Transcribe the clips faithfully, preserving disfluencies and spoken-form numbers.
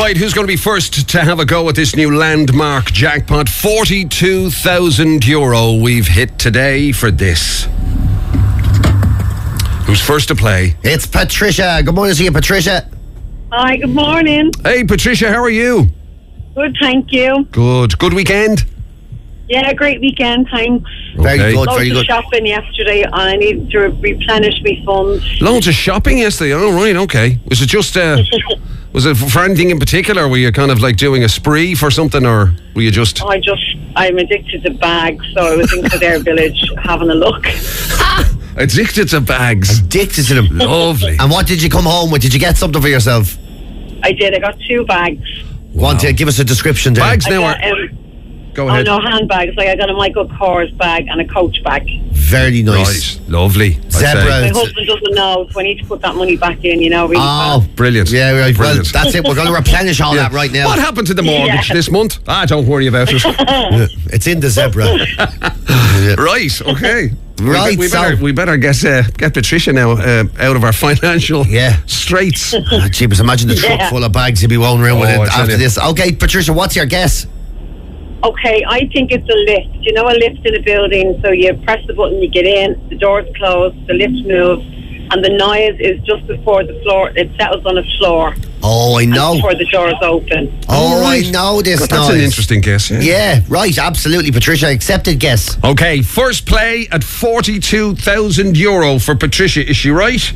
Right, who's going to be first to have a go at this new landmark jackpot? forty-two thousand euro we've hit today for this. Who's first to play? It's Patricia. Good morning to you, Patricia. Hi, good morning. Hey, Patricia, how are you? Good, thank you. Good. Good weekend? Yeah, great weekend, thanks. Very Okay. good, Loads very of good. shopping yesterday and I needed to replenish my funds. Loads of shopping yesterday. Oh, right, okay. Was it just, uh, was it for anything in particular? Were you kind of like doing a spree for something, or were you just... I just, I'm addicted to bags, so I was in Kildare Village having a look. Addicted to bags. Addicted to them. Lovely. And what did you come home with? Did you get something for yourself? I did, I got two bags. Want to give us a description there? Bags I now got, are... um, Go oh ahead. no, handbags. Like I got a Michael Kors bag and a Coach bag. Very nice. Right, lovely. I'd Zebra. say. My It's- husband doesn't know, so I need to put that money back in, you know, really Oh, fast. Brilliant. Yeah, right. Well, Brilliant. that's it. We're going to replenish all Yeah. that right now. What happened to the mortgage Yeah. this month? Ah, don't worry about it. Yeah, it's in the Zebra. Right, okay. Right, we, be- we better, so- we better get, uh, get Patricia now uh, out of our financial Yeah. straits. Ah, Jeepers, imagine the truck Yeah. full of bags you'll be rolling around with Oh, it I tell after you. this. Okay, Patricia, what's your guess? Okay, I think it's a lift. You know, a lift in a building, so you press the button, you get in, the doors close, the lift moves, and the noise is just before the floor, it settles on the floor. Oh, I know. Before the doors open. Oh, Right. I know this God, that's noise. an interesting guess, yeah. Yeah, right, absolutely, Patricia. Accepted guess. Okay, first play at forty-two thousand euro for Patricia. Is she right?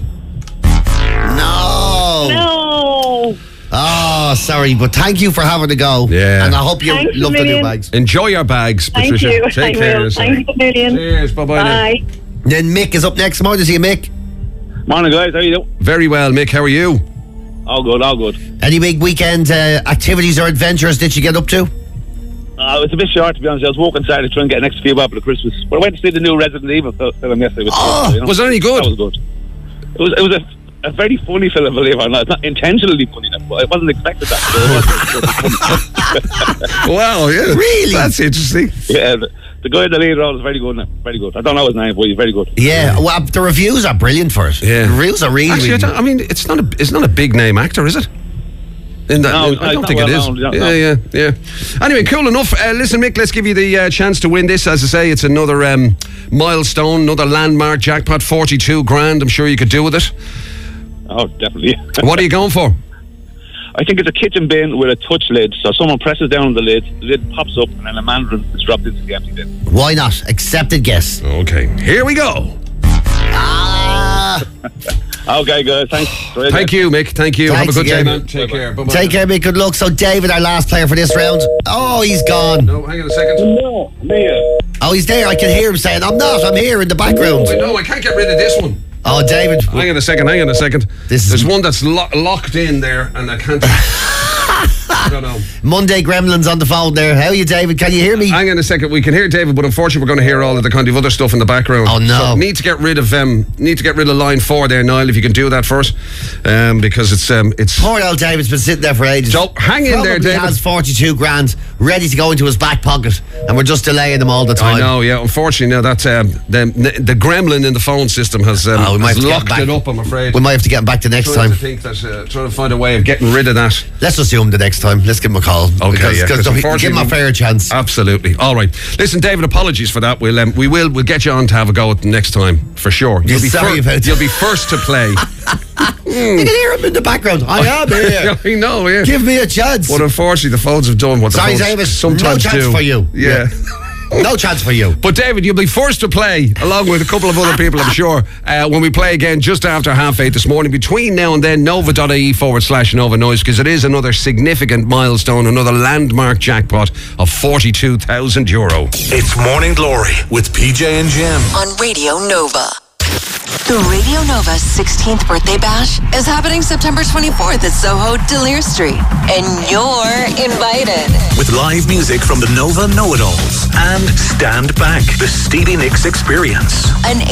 No. No! Oh, sorry, but thank you for having a go. Yeah. And I hope you Thanks a loved the new million. bags. Enjoy your bags, Thank Patricia. you. Take I care. of will. yourself. Thanks a million. Cheers. Bye-bye. now. Bye. Then Mick is up next. Morning to you, Mick. Morning, guys. How you doing? Very well, Mick. How are you? All good, all good. Any big weekend uh, activities or adventures did you get up to? Uh, it's a bit short, to be honest. I was walking Saturday trying to get an extra few bob for Christmas. But I went to see the new Resident Evil fil- film yesterday. With Oh, kids, you know? was it any good? That was good. It was, it was a, a very funny film, believe it or not. It's not intentionally funny, but I wasn't expecting that. So it was- Wow, yeah. Really? That's interesting. yeah, the, the guy in the lead role is very good. now. Very good. I don't know his name, but he's very good. Yeah, well, the reviews are brilliant for it. Yeah. The reviews are really, Actually, I, really don't, I mean, it's not a it's not a big name actor, is it? In that, No, in- it's I not- don't it's think not it is. well known, Yeah, no. yeah, yeah. Anyway, cool enough. Uh, listen, Mick, let's give you the uh, chance to win this. As I say, it's another um, milestone, another landmark jackpot, forty-two grand. I'm sure you could do with it. Oh, definitely. What are you going for? I think it's a kitchen bin with a touch lid. So someone presses down on the lid, the lid pops up, and then a mandarin is dropped into the empty bin. Why not? Accepted guess. Okay, here we go. Ah, Okay, guys. Thanks. Thank you, Mick. Thank you. Thanks Have a good again. day, man. Take care. Bye-bye. take care, Mick. Good luck. So, David, our last player for this round. Oh, he's gone. No, hang on a second. No, Mia. Oh, he's there. I can hear him saying, I'm not. I'm here in the background. Wait, no, I can't get rid of this one. Oh, David. Hang on a second, hang on a second. This is- There's one that's lo- locked in there and I can't... I don't know. Monday Gremlins on the phone there. How are you, David? Can you hear me? Hang on a second. We can hear David, but unfortunately we're going to hear all of the kind of other stuff in the background. Oh, no. So need to get rid of um, need to get rid of line four there, Niall, if you can do that first, um, because it's um, it's. Poor old David's been sitting there for ages. So, hang in Probably there, David. has forty-two grand ready to go into his back pocket, and we're just delaying him all the time. I know, yeah. Unfortunately, now that um, the the gremlin in the phone system has, um, Oh, we might has have to get locked back. it up. I'm afraid. We might have to get him back the next trying time. to think that uh, trying to find a way of getting rid of that. Let's just do him the next time. Let's give him a call. Okay, because, yeah, because 'cause we- give him a unfortunately- fair chance. Absolutely. All right. Listen, David, apologies for that. We'll um, we will we'll get you on to have a go at the next time for sure. You'll be sorry fir- about that. You'll be first to play. You can hear him in the background. I am here. I know. Yeah. Give me a chance. But unfortunately, the phones have done what Sorry, the phones David. sometimes No chance do. for you. Yeah. No chance for you. But David, you'll be first to play, along with a couple of other people, I'm sure, uh, when we play again just after half eight this morning. Between now and then, nova.ie forward slash Nova Noise, because it is another significant milestone, another landmark jackpot of forty-two thousand euro. It's Morning Glory with P J and Jim. On Radio Nova. The Radio Nova sixteenth birthday bash is happening September twenty-fourth at Soho Delir Street. And you're invited. With live music from the Nova Know-It-Alls and Stand Back, the Stevie Nicks Experience. An